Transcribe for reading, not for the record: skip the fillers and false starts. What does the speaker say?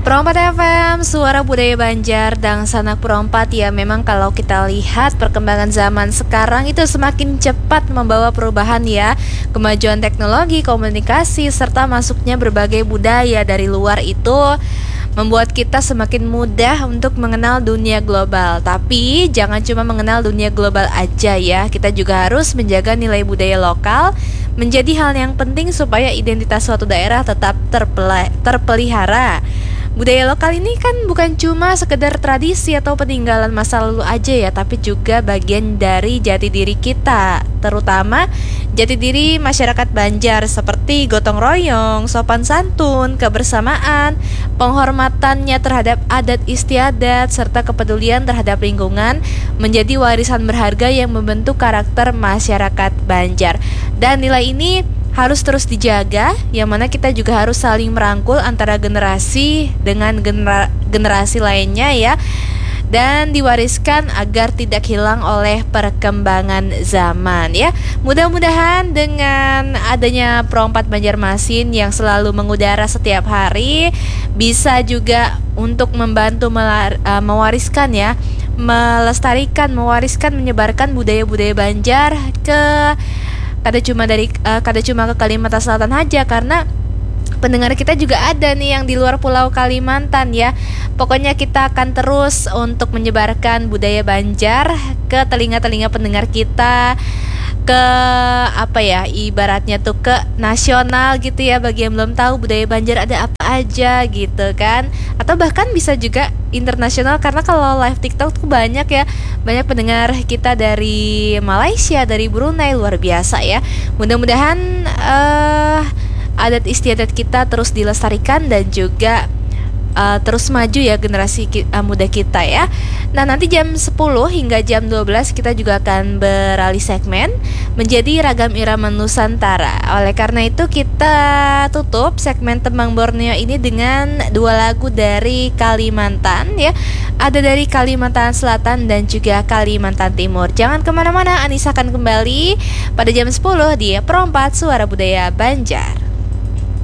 Perompat FM, suara budaya Banjar dan sanak perompat. Ya memang kalau kita lihat perkembangan zaman sekarang itu semakin cepat membawa perubahan ya. Kemajuan teknologi, komunikasi, serta masuknya berbagai budaya dari luar itu membuat kita semakin mudah untuk mengenal dunia global. Tapi jangan cuma mengenal dunia global aja ya. Kita juga harus menjaga nilai budaya lokal, menjadi hal yang penting supaya identitas suatu daerah tetap terpelihara. Budaya lokal ini kan bukan cuma sekedar tradisi atau peninggalan masa lalu aja ya, tapi juga bagian dari jati diri kita, terutama jati diri masyarakat Banjar seperti gotong royong, sopan santun, kebersamaan, penghormatannya terhadap adat istiadat, serta kepedulian terhadap lingkungan menjadi warisan berharga yang membentuk karakter masyarakat Banjar. Dan nilai ini harus terus dijaga, yang mana kita juga harus saling merangkul antara generasi dengan generasi lainnya ya, dan diwariskan agar tidak hilang oleh perkembangan zaman ya. Mudah-mudahan dengan adanya Perompat Banjarmasin yang selalu mengudara setiap hari bisa juga untuk membantu mewariskan ya, melestarikan, mewariskan, menyebarkan budaya-budaya Banjar kada cuma ke Kalimantan Selatan aja, karena pendengar kita juga ada nih yang di luar Pulau Kalimantan ya. Pokoknya kita akan terus untuk menyebarkan budaya Banjar ke telinga-telinga pendengar kita, ke ibaratnya tuh ke nasional gitu ya, bagi yang belum tahu budaya Banjar ada apa aja gitu kan, atau bahkan bisa juga internasional, karena kalau live TikTok tuh banyak pendengar kita dari Malaysia, dari Brunei, luar biasa ya. Mudah-mudahan adat istiadat kita terus dilestarikan dan juga terus maju ya generasi muda kita ya. Nah, nanti jam 10 hingga jam 12 kita juga akan beralih segmen menjadi Ragam Irama Nusantara. Oleh karena itu kita tutup segmen Tembang Borneo ini dengan dua lagu dari Kalimantan ya. Ada dari Kalimantan Selatan dan juga Kalimantan Timur. Jangan kemana-mana, Anissa akan kembali pada jam 10 di Perompat Suara Budaya Banjar.